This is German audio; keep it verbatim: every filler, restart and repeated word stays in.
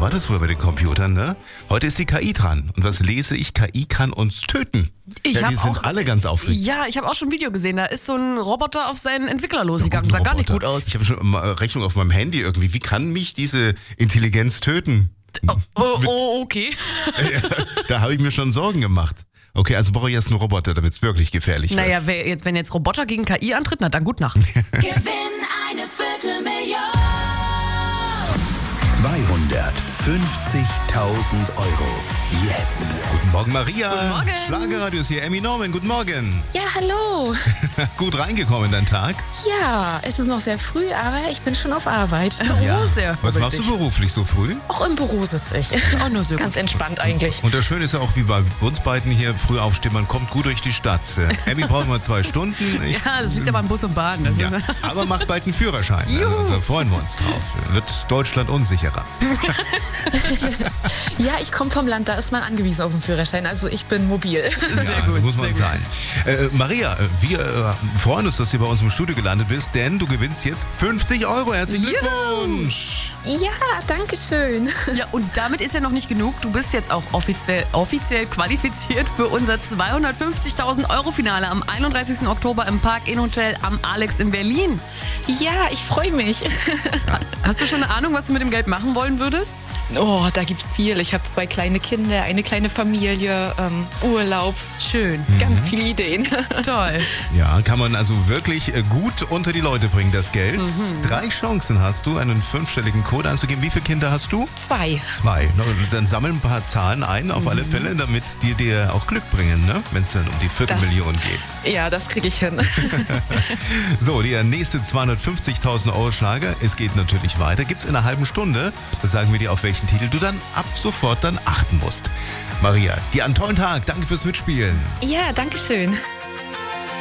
war das früher bei den Computern, ne? Heute ist die K I dran. Und was lese ich? K I kann uns töten. Ich ja, die hab sind auch, alle ganz aufregend. Ja, ich habe auch schon ein Video gesehen. Da ist so ein Roboter auf seinen Entwickler losgegangen. Sah gar nicht gut aus. Ich habe schon eine Rechnung auf meinem Handy irgendwie. Wie kann mich diese Intelligenz töten? Oh, oh, oh okay. Ja, da habe ich mir schon Sorgen gemacht. Okay, also brauche ich jetzt einen Roboter, damit es wirklich gefährlich wird. Naja, wer jetzt, wenn jetzt Roboter gegen K I antritt, na dann gut Nacht. Gewinn eine Viertelmillion. zweihundertfünfzigtausend Euro. Jetzt. Guten Morgen, Maria. Guten Morgen. Schlagerradio ist hier. Emmy Norman, guten Morgen. Ja, hallo. Gut reingekommen in deinen Tag? Ja, es ist noch sehr früh, aber ich bin schon auf Arbeit. Ja. Oh, sehr Was machst du beruflich so früh? Auch im Büro sitze ich. Oh, nur sehr Ganz gut. entspannt eigentlich. Und das Schöne ist ja auch, wie bei uns beiden hier, früh aufstehen, man kommt gut durch die Stadt. Äh, Emmy braucht mal zwei Stunden. Ich, Ja, das liegt aber an Bus und Bahn. Das ja, ist, aber macht bald einen Führerschein. Also, da freuen wir uns drauf. Wird Deutschland unsicherer. Ja, ich komme vom Land, da ist man angewiesen auf den Führerschein. Also ich bin mobil. sehr Ja, gut. muss man sehr sein. Äh, Maria, wir äh, freuen uns, dass du bei uns im Studio gelandet bist, denn du gewinnst jetzt fünfzig Euro. Herzlichen Juhu. Glückwunsch. Ja, danke schön. Gut. Ja, und damit ist ja noch nicht genug. Du bist jetzt auch offiziell, offiziell qualifiziert für unser zweihundertfünfzigtausend Euro Finale am einunddreißigsten Oktober im Park Inn Hotel am Alex in Berlin. Ja, ich freue mich. Hast du schon eine Ahnung, was du mit dem Geld machen wollen würdest? Oh, da gibt's viel. Ich habe zwei kleine Kinder, eine kleine Familie, ähm, Urlaub, Schön. ganz viele Ideen. Toll. Ja, kann man also wirklich äh, gut unter die Leute bringen, das Geld. Drei Chancen hast du, einen fünfstelligen Code anzugeben. Wie viele Kinder hast du? Zwei. Zwei. Na, Dann sammeln ein paar Zahlen ein, auf alle Fälle, damit die dir auch Glück bringen, ne? Wenn es dann um die Viertelmillion geht. Ja, das kriege ich hin. So, der nächste zweihundertfünfzigtausend Euro Schlager. Es geht natürlich weiter. Gibt's in einer halben Stunde. Da sagen wir dir, auf welchen Titel du dann ab sofort dann achten musst. Maria, dir einen tollen Tag. Danke fürs Mitspielen. Ja, danke schön.